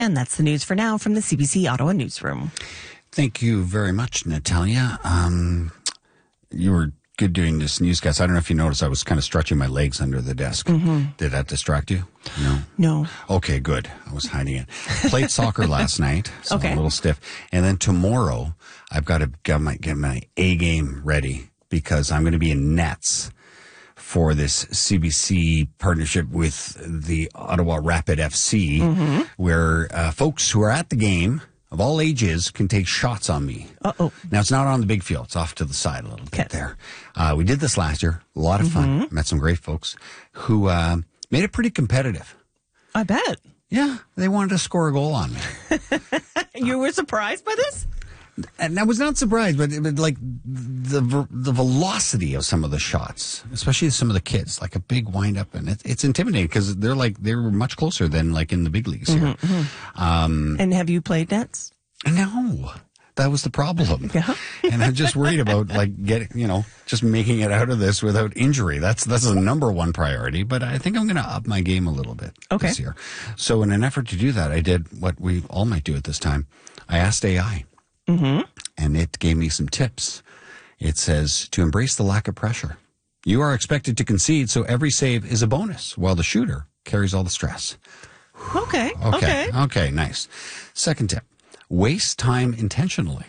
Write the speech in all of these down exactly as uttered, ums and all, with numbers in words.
And that's the news for now from the C B C Ottawa Newsroom. Thank you very much, Natalia. Um, you were good doing this newscast. I don't know if you noticed, I was kind of stretching my legs under the desk. Mm-hmm. Did that distract you? No? No. Okay, good. I was hiding it. Played soccer last night, so Okay. I'm a little stiff. And then tomorrow, I've got to get my, get my A game ready because I'm going to be in nets for this C B C partnership with the Ottawa Rapid F C, mm-hmm. where uh, folks who are at the game of all ages can take shots on me. Uh-oh. Now, it's not on the big field. It's off to the side a little bit Okay. there. Uh, we did this last year. A lot of fun. Mm-hmm. Met some great folks who uh, made it pretty competitive. I bet. Yeah, they wanted to score a goal on me. You were surprised by this? And I was not surprised, but, but like the the velocity of some of the shots, especially some of the kids, like a big wind up, and it, it's intimidating because they're like they're much closer than like in the big leagues here. Mm-hmm, mm-hmm. Um, and have you played nets? no, that was the problem, Yeah. and I'm just worried about like getting you know just making it out of this without injury. That's that's the number one priority. But I think I'm going to up my game a little bit Okay. this year. So in an effort to do that, I did what we all might do at this time. I asked A I. Mm-hmm. And it gave me some tips. It says to embrace the lack of pressure. You are expected to concede, so every save is a bonus, while the shooter carries all the stress. Okay. Okay. Okay. Okay, nice. Second tip. Waste time intentionally.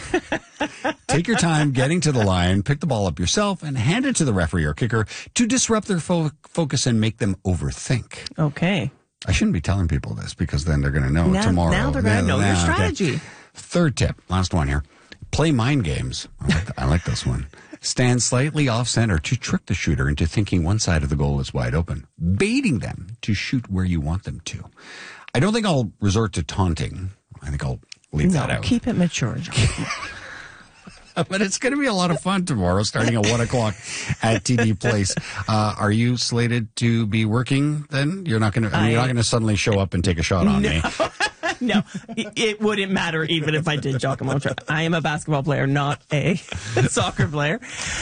Take your time getting to the line, pick the ball up yourself, and hand it to the referee or kicker to disrupt their fo- focus and make them overthink. Okay. I shouldn't be telling people this because then they're going to know Now, tomorrow. now they're going to know your Now, okay. strategy. Third tip, last one here. Play mind games. I like, I like this one. Stand slightly off center to trick the shooter into thinking one side of the goal is wide open, baiting them to shoot where you want them to. I don't think I'll resort to taunting. I think I'll leave No, that out. keep it mature, John. But it's going to be a lot of fun tomorrow, starting at one o'clock at T D Place. Uh, are you slated to be working then? You're not going to. I mean, you're not going to suddenly show up and take a shot on No. me. No, it, it wouldn't matter even if I did Giacomo. I am a basketball player, not a soccer player.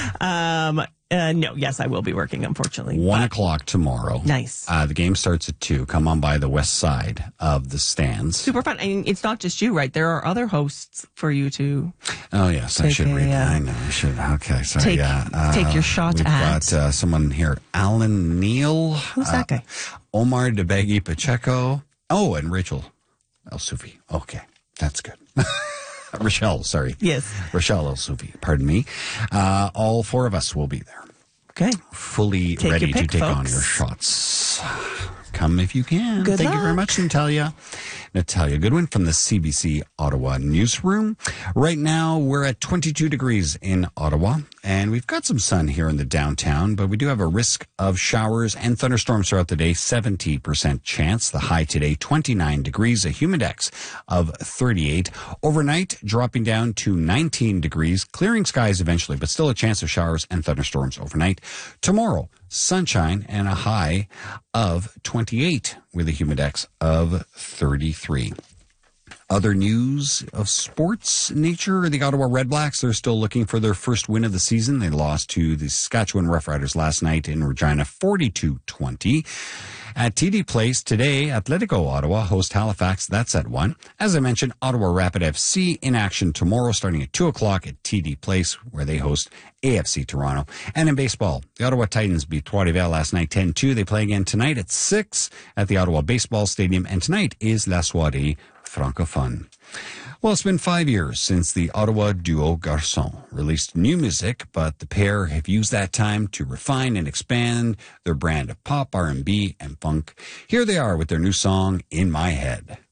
Um, uh, no, yes, I will be working, unfortunately. One but- o'clock tomorrow. Nice. Uh, the game starts at two. Come on by the west side of the stands. Super fun. I mean, it's not just you, right? There are other hosts for you to Oh, yes, I Take should a, read that. uh, I know, I should. Okay, sorry. take- yeah. Uh, take your shot We've at- got uh, someone here. Alan Neal. Who's that guy? Omar DeBeggy Pacheco. Oh, and Rachel El Soufi. Okay, that's good. Rochelle, sorry. Yes. Rochelle El Soufi, pardon me. Uh, all four of us will be there. Okay. Fully Take your ready pick, to take on folks. your shots. Come if you can. Good Thank you very luck. much, Natalia. Natalia Goodwin from the C B C Ottawa Newsroom. Right now, we're at twenty-two degrees in Ottawa, and we've got some sun here in the downtown, but we do have a risk of showers and thunderstorms throughout the day, seventy percent chance. The high today, twenty-nine degrees, a humidex of thirty-eight. Overnight, dropping down to nineteen degrees, clearing skies eventually, but still a chance of showers and thunderstorms overnight. Tomorrow, sunshine and a high of twenty-eight with a humidex of thirty-three. Other news of sports nature, the Ottawa Redblacks, they're still looking for their first win of the season. They lost to the Saskatchewan Roughriders last night in Regina, forty-two twenty. At T D Place today, Atletico Ottawa host Halifax. That's at one. As I mentioned, Ottawa Rapid F C in action tomorrow starting at two o'clock at T D Place where they host A F C Toronto. And in baseball, the Ottawa Titans beat Trois-Rivières last night ten two. They play again tonight at six at the Ottawa Baseball Stadium. And tonight is La Soirée Francophone. Well, it's been five years since the Ottawa duo Garçon released new music, but the pair have used that time to refine and expand their brand of pop, R and B, and funk. Here they are with their new song, In My Head.